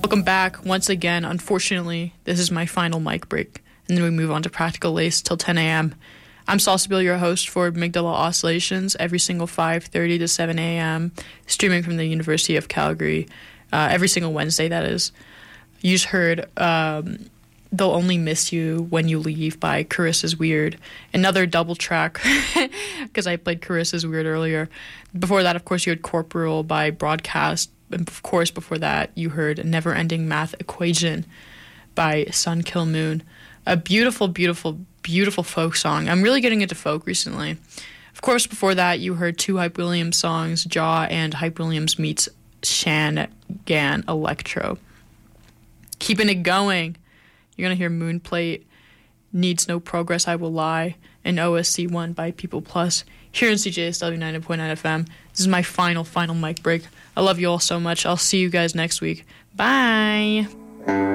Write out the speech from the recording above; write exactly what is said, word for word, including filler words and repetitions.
Welcome back once again. Unfortunately, this is my final mic break, and then we move on to Practical Lace till ten a.m. I'm Saucy Bill, your host for Amygdala Oscillations, every single five thirty to seven a.m., streaming from the University of Calgary, uh, every single Wednesday, that is. You just heard um, They'll Only Miss You When You Leave by Carissa's Weird. Another double track, because I played Carissa's Weird earlier. Before that, of course, you had Corporal by Broadcast. And of course, before that, you heard Never Ending Math Equation by Sun Kill Moon. A beautiful, beautiful, beautiful folk song. I'm really getting into folk recently. Of course, before that, you heard two Hype Williams songs, Jaw and Hype Williams meets Shan Gan Electro. Keeping it going, you're going to hear Moonplate, Needs No Progress, I Will Lie, and O S C one by People Plus here in C J S W ninety point nine F M. This is my final, final mic break. I love you all so much. I'll see you guys next week. Bye.